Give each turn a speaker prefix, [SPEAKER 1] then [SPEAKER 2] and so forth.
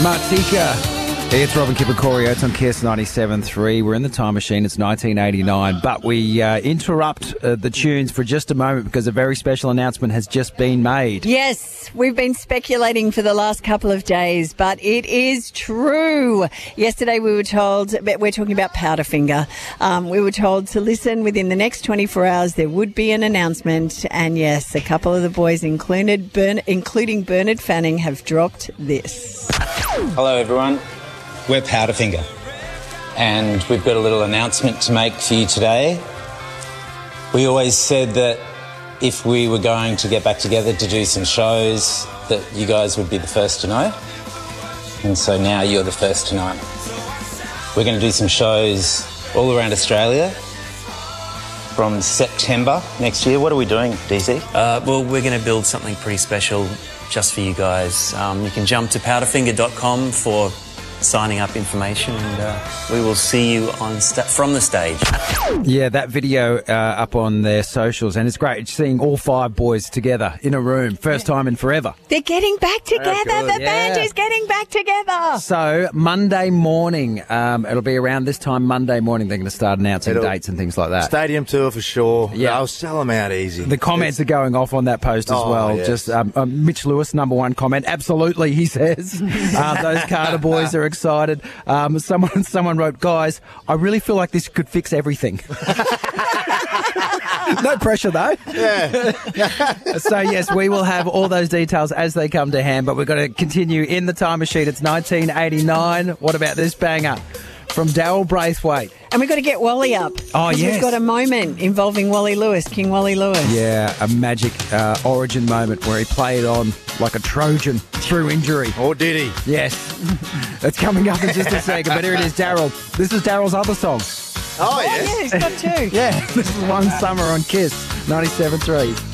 [SPEAKER 1] Martika. It's Robin Kipper-Corio. It's on Kiss 97.3. We're in the time machine. It's 1989. But we interrupt the tunes for just a moment because a very special announcement has just been made.
[SPEAKER 2] Yes, we've been speculating for the last couple of days, but it is true. Yesterday we were told, we're talking about Powderfinger, we were told to listen within the next 24 hours there would be an announcement. And yes, a couple of the boys, including Bernard Fanning, have dropped this.
[SPEAKER 3] Hello everyone. We're Powderfinger, and we've got a little announcement to make for you today. We always said that if we were going to get back together to do some shows, that you guys would be the first to know. And so now you're the first to know. We're going to do some shows all around Australia from September next year. What are we doing, DZ?
[SPEAKER 4] Well, we're going to build something pretty special just for you guys. You can jump to powderfinger.com for signing up information, and we will see you on from the stage.
[SPEAKER 1] Yeah, that video up on their socials, and it's great seeing all five boys together in a room. First time in forever.
[SPEAKER 2] They're getting back together. The band is getting back together.
[SPEAKER 1] So Monday morning, it'll be around this time Monday morning, they're going to start announcing dates and things like that.
[SPEAKER 5] Stadium tour for sure.
[SPEAKER 1] Yeah.
[SPEAKER 5] I'll sell them out easy.
[SPEAKER 1] The comments are going off on that post as well.
[SPEAKER 5] Yes.
[SPEAKER 1] Just Mitch Lewis, number one comment. Absolutely, he says. Those Carter boys are excited. Someone wrote, guys, I really feel like this could fix everything. No pressure, though.
[SPEAKER 5] Yeah.
[SPEAKER 1] So, yes, we will have all those details as they come to hand, but we've got to continue in the time machine. It's 1989. What about this banger from Daryl Braithwaite?
[SPEAKER 2] And we've got to get Wally up.
[SPEAKER 1] Oh, yes.
[SPEAKER 2] We've got a moment involving Wally Lewis, King Wally Lewis.
[SPEAKER 1] Yeah, a magic origin moment where he played on like a Trojan through injury.
[SPEAKER 5] Or did he?
[SPEAKER 1] Yes. It's coming up in just a second, but here it is, Daryl. This is Daryl's other song.
[SPEAKER 5] Oh, yes.
[SPEAKER 2] Yeah, he's got two.
[SPEAKER 1] Yeah, this is One Summer on Kiss 97.3.